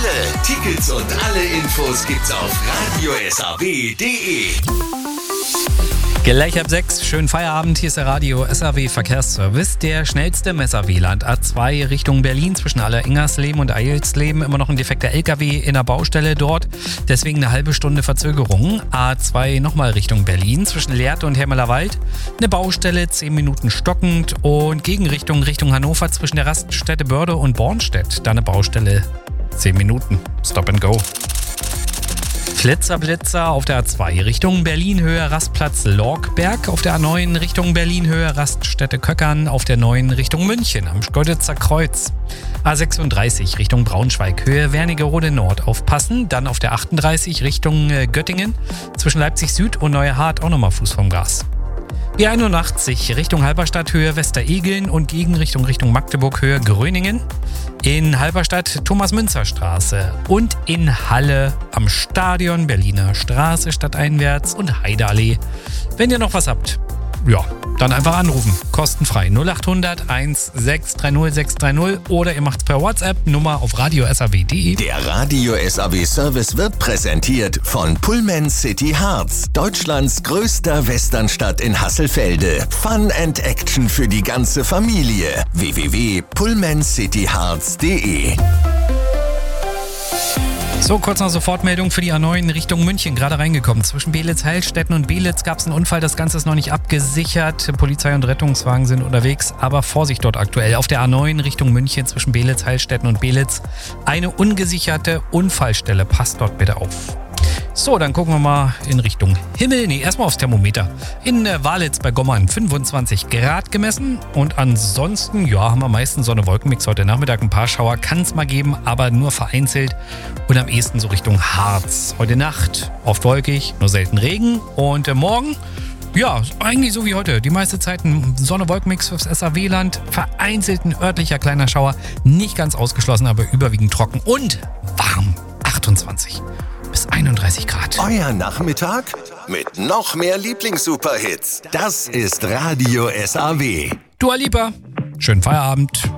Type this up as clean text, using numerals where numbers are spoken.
Tickets und alle Infos gibt's auf radiosaw.de. Gleich ab 6, schönen Feierabend, hier ist der Radio SAW Verkehrsservice. Der schnellste im SAW-Land, A2 Richtung Berlin zwischen Aller-Ingersleben und Eilsleben. Immer noch ein defekter LKW in der Baustelle dort, deswegen eine halbe Stunde Verzögerung. A2 nochmal Richtung Berlin zwischen Lehrte und Hermelerwald. Eine Baustelle, 10 Minuten stockend und Gegenrichtung Richtung Hannover zwischen der Raststätte Börde und Bornstedt. Da eine Baustelle, 10 Minuten, Stop and Go. Blitzer auf der A2 Richtung Berlin-Höhe Rastplatz Lorkberg, auf der A9 Richtung Berlin-Höhe Raststätte Köckern, auf der 9 Richtung München am Schkeuditzer Kreuz. A36 Richtung Braunschweig, Höhe Wernigerode Nord aufpassen, dann auf der 38 Richtung Göttingen, zwischen Leipzig Süd und Neuerhardt auch nochmal Fuß vom Gas. B81 Richtung Halberstadt, Höhe Westeregeln und Gegenrichtung Richtung Magdeburg, Höhe Gröningen. In Halberstadt Thomas-Münzer-Straße und in Halle am Stadion Berliner Straße stadteinwärts und Heidallee. Wenn ihr noch was habt, ja, dann einfach anrufen. Kostenfrei 0800 1630 630 oder ihr macht's per WhatsApp, Nummer auf radiosaw.de. Der Radio SAW Service wird präsentiert von Pullman City Harz, Deutschlands größter Westernstadt in Hasselfelde. Fun and Action für die ganze Familie. www.pullmancityharz.de. So, kurz noch Sofortmeldung für die A9 Richtung München, gerade reingekommen. Zwischen Belitz-Heilstätten und Belitz gab es einen Unfall, das Ganze ist noch nicht abgesichert. Polizei und Rettungswagen sind unterwegs, aber Vorsicht dort aktuell. Auf der A9 Richtung München zwischen Belitz-Heilstätten und Belitz eine ungesicherte Unfallstelle. Passt dort bitte auf. So, dann gucken wir mal in Richtung Himmel. Erstmal aufs Thermometer. In Walitz bei Gommern 25 Grad gemessen. Und ansonsten, ja, haben wir meistens Sonne-Wolkenmix. Heute Nachmittag ein paar Schauer kann es mal geben, aber nur vereinzelt. Und am ehesten so Richtung Harz. Heute Nacht oft wolkig, nur selten Regen. Und morgen, ja, eigentlich so wie heute. Die meiste Zeit ein Sonne-Wolkenmix fürs SAW-Land. Vereinzelt ein örtlicher kleiner Schauer. Nicht ganz ausgeschlossen, aber überwiegend trocken und warm. 28 bis 31 Grad. Euer Nachmittag mit noch mehr Lieblings-Superhits. Das ist Radio SAW. Dua Lipa. Schönen Feierabend.